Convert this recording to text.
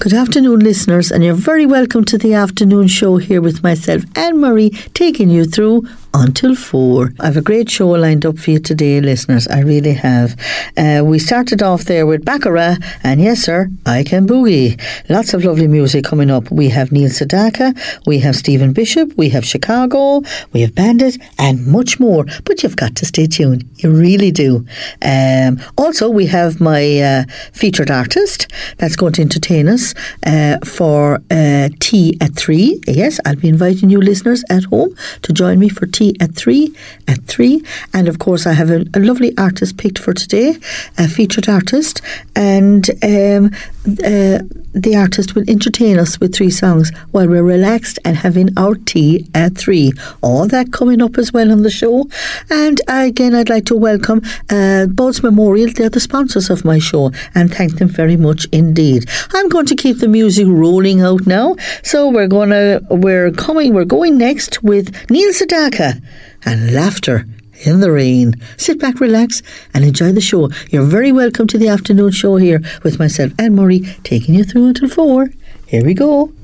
Good afternoon, listeners, and you're very welcome to the afternoon show here with myself, Anne-Marie, taking you through until 4. I have a great show lined up for you today, listeners. I really have. We started off there with Baccarat, and yes, sir, I Can Boogie. Lots of lovely music coming up. We have Neil Sedaka, we have Stephen Bishop, we have Chicago, we have Bandit, and much more. But you've got to stay tuned. You really do. Also, we have my featured artist that's going to entertain us for tea at 3. Yes, I'll be inviting you listeners at home to join me for tea at 3. And of course, I have a lovely artist picked for today, a featured artist, and the artist will entertain us with 3 songs while we're relaxed and having our tea at 3. All that coming up as well on the show. And again, I'd like to welcome Bud's Memorial. They're the sponsors of my show, and thank them very much indeed. I'm going to keep the music rolling out now. So we're going next with Neil Sedaka and Laughter in the Rain. Sit back, relax, and enjoy the show. You're very welcome to the afternoon show here with myself, Anne-Marie, taking you through until 4. Here we go.